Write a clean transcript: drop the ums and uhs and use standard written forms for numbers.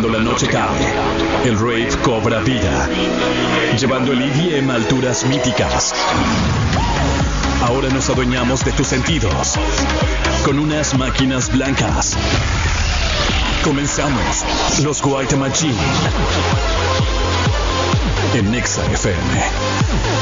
Cuando la noche cae, el rave cobra vida, llevando el EDM a alturas míticas. Ahora nos adueñamos de tus sentidos con unas máquinas blancas. Comenzamos los White Machine en Nexa FM.